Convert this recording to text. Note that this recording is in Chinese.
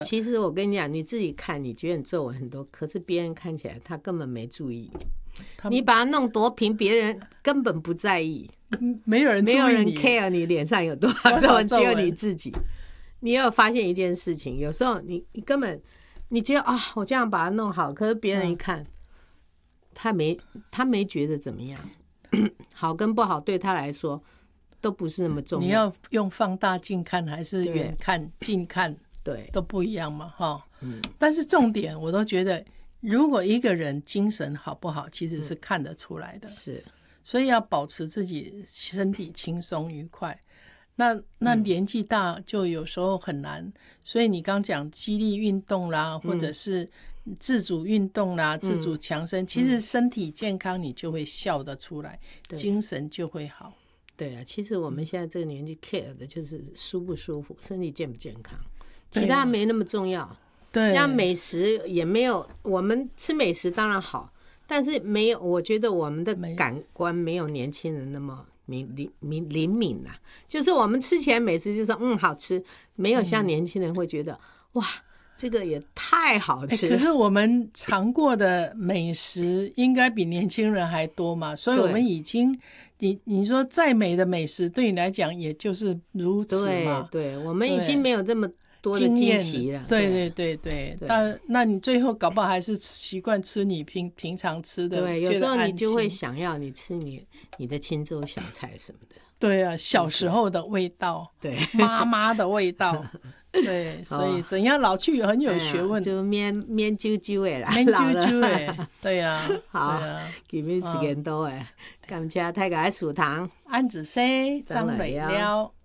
其实我跟你讲，你自己看你觉得你皱纹很多，可是别人看起来他根本没注意，你把它弄多平，别人根本不在意， 没有人注意你， 没有人 care 你脸上有多少皱纹，只有你自己。你有发现一件事情，有时候你根本你觉得啊，我这样把它弄好，可是别人一看，他没觉得怎么样，好跟不好对他来说都不是那么重要。 你要用放大镜看还是远看近看， 对， 都不一样嘛，哈。但是重点我都觉得，如果一个人精神好不好，其实是看得出来的。 是， 所以要保持自己身体轻松愉快。那年纪大就有时候很难，所以你刚讲肌力运动啦，或者是自主运动啦，自主强身，其实身体健康你就会笑得出来，精神就会好。 对啊，其实我们现在这个年纪 care 的就是舒不舒服，身体健不健康，其他没那么重要。 对， 像美食也没有，我们吃美食当然好，但是没有，我觉得我们的感官没有年轻人那么灵敏啊。就是我们吃起来美食就说好吃，没有像年轻人会觉得哇，这个也太好吃了。 可是我们尝过的美食应该比年轻人还多嘛，所以我们已经你说再美的美食对你来讲也就是如此嘛。 对，我们已经没有这么多的惊奇了。 对，那你最后搞不好还是习惯吃你平常吃的。 对，有时候你就会想要你吃你的清粥小菜什么的。 对啊，小时候的味道，对，妈妈的味道。对，所以怎样老去很有学问， 就面啾啾的啦， 面啾啾的，对啊， 好，今日时间到诶，感谢大家的收听， 安子生张磊了。